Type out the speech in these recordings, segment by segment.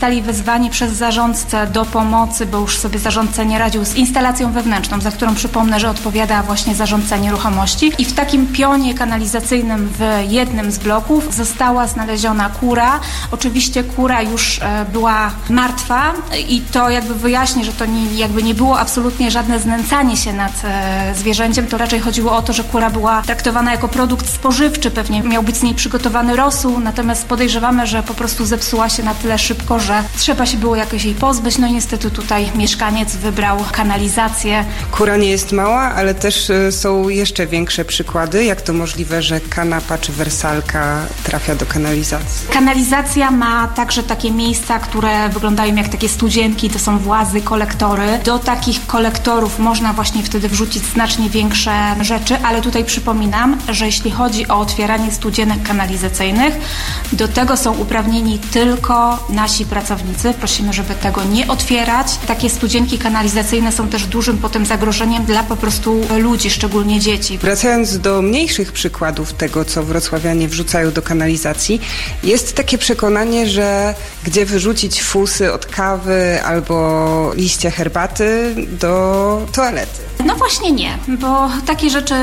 Zostali wezwani przez zarządcę do pomocy, bo już sobie zarządca nie radził z instalacją wewnętrzną, za którą przypomnę, że odpowiada właśnie zarządca nieruchomości. I w takim pionie kanalizacyjnym w jednym z bloków została znaleziona kura. Oczywiście kura już była martwa i to jakby wyjaśnię, że to nie było absolutnie żadne znęcanie się nad zwierzęciem. To raczej chodziło o to, że kura była traktowana jako produkt spożywczy. Pewnie miał być z niej przygotowany rosół, natomiast podejrzewamy, że po prostu zepsuła się na tyle szybko, że trzeba się było jakoś jej pozbyć. No i niestety tutaj mieszkaniec wybrał kanalizację. Kura nie jest mała, ale też są jeszcze większe przykłady. Jak to możliwe, że kanapa czy wersalka trafia do kanalizacji? Kanalizacja ma także takie miejsca, które wyglądają jak takie studzienki, to są włazy, kolektory. Do takich kolektorów można właśnie wtedy wrzucić znacznie większe rzeczy, ale tutaj przypominam, że jeśli chodzi o otwieranie studzienek kanalizacyjnych, do tego są uprawnieni tylko nasi pracownicy. Prosimy, żeby tego nie otwierać. Takie studzienki kanalizacyjne są też dużym potem zagrożeniem dla po prostu ludzi, szczególnie dzieci. Wracając do mniejszych przykładów tego, co wrocławianie wrzucają do kanalizacji, jest takie przekonanie, że gdzie wyrzucić fusy od kawy albo liście herbaty do toalety. No właśnie nie, bo takie rzeczy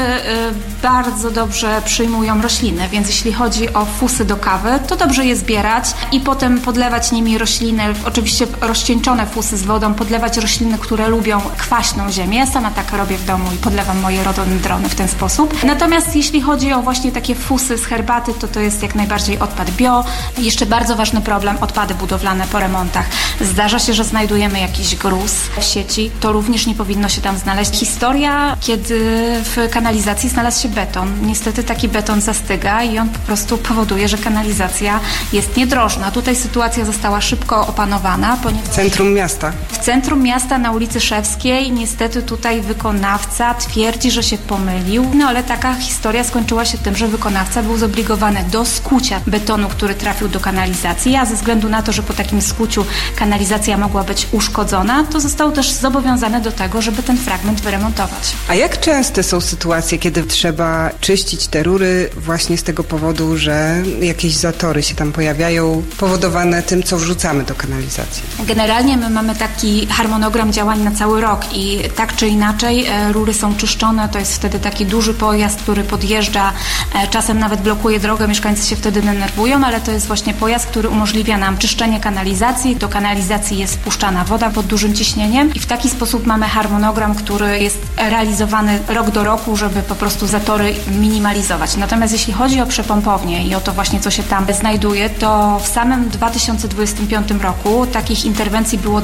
bardzo dobrze przyjmują rośliny, więc jeśli chodzi o fusy do kawy, to dobrze je zbierać i potem podlewać nimi rośliny, oczywiście rozcieńczone fusy z wodą, podlewać rośliny, które lubią kwaśną ziemię. Ja sama tak robię w domu i podlewam moje rododendrony w ten sposób. Natomiast jeśli chodzi o właśnie takie fusy z herbaty, to jest jak najbardziej odpad bio. Jeszcze bardzo ważny problem, odpady budowlane po remontach. Zdarza się, że znajdujemy jakiś gruz w sieci, to również nie powinno się tam znaleźć. Historia, kiedy w kanalizacji znalazł się beton. Niestety taki beton zastyga i on po prostu powoduje, że kanalizacja jest niedrożna. Tutaj sytuacja została szybko opanowana, ponieważ... W centrum miasta? W centrum miasta na ulicy Szewskiej. Niestety tutaj wykonawca twierdzi, że się pomylił, no ale taka historia skończyła się tym, że wykonawca był zobligowany do skucia betonu, który trafił do kanalizacji, a ze względu na to, że po takim skuciu kanalizacja mogła być uszkodzona, to został też zobowiązany do tego, żeby ten fragment wyremontować. A jak częste są sytuacje, kiedy trzeba czyścić te rury właśnie z tego powodu, że jakieś zatory się tam pojawiają, powodowane tym, co wrzucamy do kanalizacji? Generalnie my mamy taki harmonogram działań na cały rok i tak czy inaczej rury są czyszczone, to jest wtedy taki duży pojazd, który podjeżdża, czasem nawet blokuje drogę, mieszkańcy się wtedy denerwują, ale to jest właśnie pojazd, który umożliwia nam czyszczenie kanalizacji. Do kanalizacji jest wpuszczana woda pod dużym ciśnieniem i w taki sposób mamy harmonogram, który jest realizowany rok do roku, żeby po prostu zatory minimalizować. Natomiast jeśli chodzi o przepompownię i o to właśnie, co się tam znajduje, to w samym 2025 roku takich interwencji było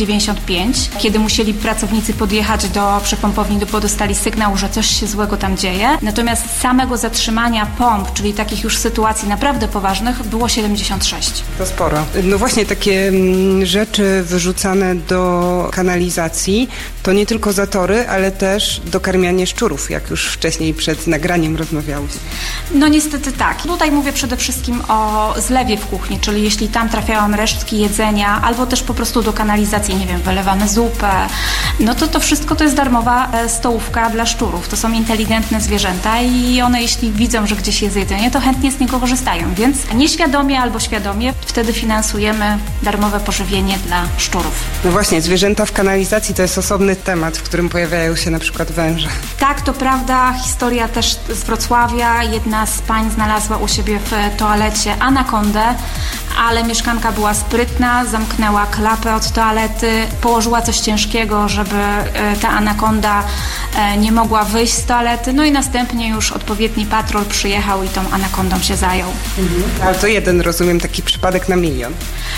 295, kiedy musieli pracownicy podjechać do przepompowni, bo dostali sygnał, że coś się złego tam dzieje. Natomiast samego zatrzymania pomp, czyli takich już sytuacji naprawdę poważnych, było 76. To sporo. No właśnie takie rzeczy wyrzucane do kanalizacji to nie tylko zatory, ale też dokarmianie szczurów, jak już wcześniej przed nagraniem rozmawiałyśmy. No niestety tak. Tutaj mówię przede wszystkim o zlewie w kuchni, czyli jeśli tam trafiają resztki jedzenia, albo też po prostu do kanalizacji, nie wiem, wylewane zupę, no to wszystko to jest darmowa stołówka dla szczurów. To są inteligentne zwierzęta i one jeśli widzą, że gdzieś jest jedzenie, to chętnie z niego korzystają, więc nieświadomie albo świadomie wtedy finansujemy darmowe pożywienie dla szczurów. No właśnie, zwierzęta w kanalizacji to jest osobny temat, w którym pojawiają się na przykład węże. Tak, to prawda. Historia też z Wrocławia. Jedna z pań znalazła u siebie w toalecie anakondę, ale mieszkanka była sprytna, zamknęła klapę od toalety, położyła coś ciężkiego, żeby ta anakonda nie mogła wyjść z toalety, no i następnie już odpowiedni patrol przyjechał i tą anakondą się zajął. Ale to jeden, rozumiem, taki przypadek na milion.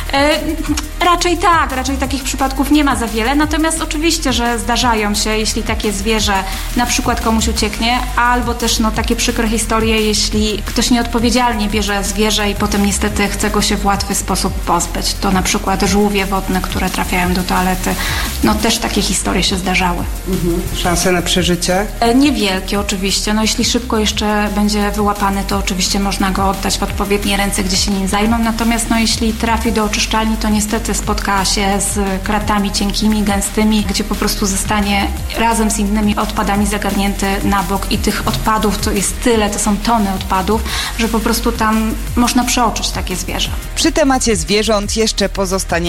Raczej tak, raczej takich przypadków nie ma za wiele, natomiast oczywiście, że zdarzają się, jeśli takie zwierzę na przykład komuś ucieknie, albo też takie przykre historie, jeśli ktoś nieodpowiedzialnie bierze zwierzę i potem niestety chce go się w łatwy sposób pozbyć. To na przykład żółwie wodne, które trafiają do toalety. No też takie historie się zdarzały. Szanse na przeżycie? Niewielkie oczywiście. No jeśli szybko jeszcze będzie wyłapany, to oczywiście można go oddać w odpowiednie ręce, gdzie się nim zajmą. Natomiast jeśli trafi do do oczyszczalni, to niestety spotka się z kratami cienkimi, gęstymi, gdzie po prostu zostanie razem z innymi odpadami zagarnięty na bok i tych odpadów to jest tyle, to są tony odpadów, że po prostu tam można przeoczyć takie zwierzę. Przy temacie zwierząt jeszcze pozostanie